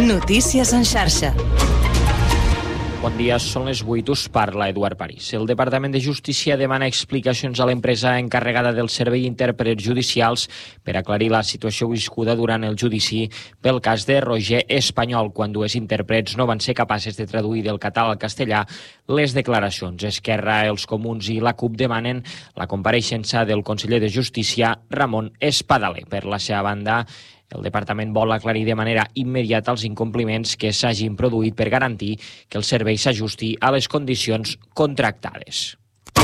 Notícies en xarxa. Bon dia, són les 8, us parla Eduard París. El Departament de Justícia demana explicacions a l'empresa encarregada del servei d'intèrprets judicials per aclarir la situació viscuda durant el judici pel cas de Roger Espanyol, quan dues intèrprets no van ser capaces de traduir del català al castellà les declaracions. Esquerra, els Comuns i la CUP demanen la compareixença del conseller de Justícia, Ramon Espadaler. Per la seva banda, el departament vol aclarir de manera immediata els incompliments que s'hagin produït per garantir que el servei s'ajusti a les condicions contractades.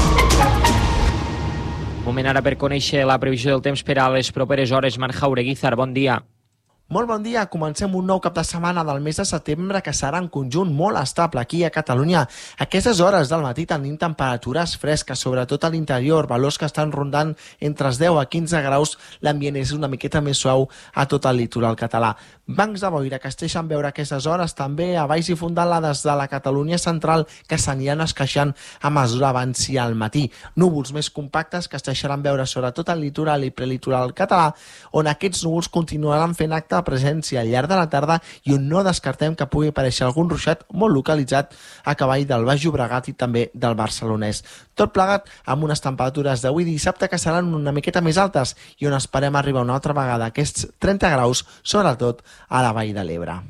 Moment ara per conèixer la previsió del temps per a les properes hores. Marc Jaureguizar, bon dia. Molt bon dia, comencem un nou cap de setmana del mes de setembre que serà en conjunt molt estable aquí a Catalunya. A aquestes hores del matí tenim temperatures fresques, sobretot a l'interior, valors que estan rondant entre els 10 a 15 graus, l'ambient és una miqueta més suau a tot el litoral català. Bancs de boira que es deixen veure a aquestes hores també a baix i fondalades de la Catalunya central que s'aniran esqueixant a mesura avanci al matí. Núvols més compactes que es deixaran veure sobretot al litoral i prelitoral català, on aquests núvols continuaran fent acte de presència al llarg de la tarda i on no descartem que pugui aparèixer algun ruixat molt localitzat a cavall del Baix Llobregat i també del Barcelonès. Tot plegat amb unes temperatures d'avui dissabte que seran una miqueta més altes i on esperem arribar una altra vegada a aquests 30 graus, sobretot a la Vall de l'Ebre.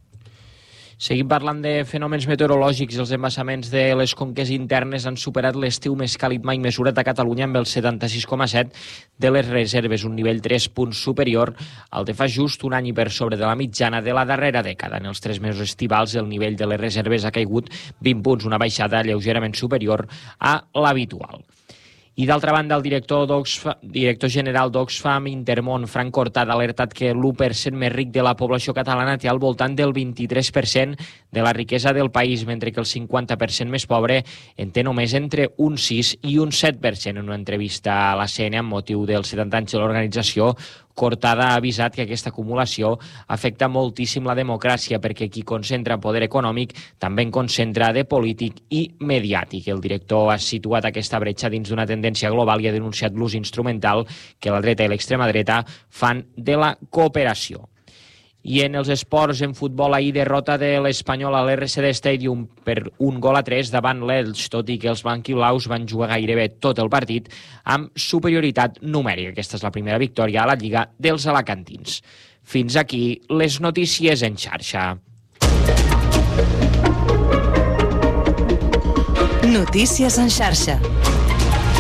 Seguim parlant de fenòmens meteorològics. Els embassaments de les conques internes han superat l'estiu més càlid mai mesurat a Catalunya amb el 76,7 de les reserves, un nivell 3 punts superior al de fa just un any i per sobre de la mitjana de la darrera dècada. En els 3 mesos estivals el nivell de les reserves ha caigut 20 punts, una baixada lleugerament superior a l'habitual. I d'altra banda, el director general d'Oxfam Intermón, Frank Cortat, ha alertat que l'1% més ric de la població catalana té al voltant del 23% de la riquesa del país, mentre que el 50% més pobre en té només entre un 6 i un 7%. En una entrevista a la CNN amb motiu dels 70 anys de l'organització, Cortat ha avisat que aquesta acumulació afecta moltíssim la democràcia perquè qui concentra poder econòmic també en concentra de polític i mediàtic. El director ha situat aquesta bretxa dins d'una tendència global i ha denunciat l'ús instrumental que la dreta i l'extrema dreta fan de la cooperació. I en els esports, en futbol, ahir derrota de l'Espanyol a l'RCD Stadium per 1-3 davant l'Elx, tot i que els blanquiblaus van jugar gairebé tot el partit amb superioritat numèrica. Aquesta és la primera victòria a la Lliga dels alacantins. Fins aquí les notícies en xarxa. Notícies en xarxa.